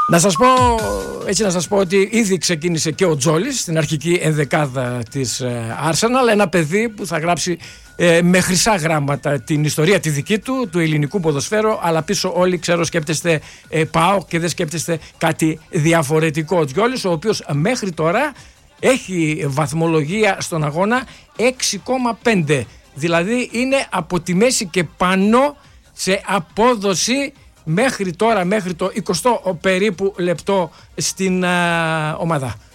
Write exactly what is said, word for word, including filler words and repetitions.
Να σας πω, έτσι να σας πω ότι ήδη ξεκίνησε και ο Τζόλης στην αρχική ενδεκάδα της Arsenal, ένα παιδί που θα γράψει ε, με χρυσά γράμματα την ιστορία τη δική του, του ελληνικού ποδοσφαίρου, αλλά πίσω όλοι ξέρω σκέπτεστε ε, ΠΑΟΚ και δεν σκέπτεστε κάτι διαφορετικό. Ο Τζόλης, ο οποίος μέχρι τώρα έχει βαθμολογία στον αγώνα έξι κόμμα πέντε, δηλαδή είναι από τη μέση και πάνω σε απόδοση μέχρι τώρα, μέχρι το εικοστό περίπου λεπτό στην uh, ομάδα.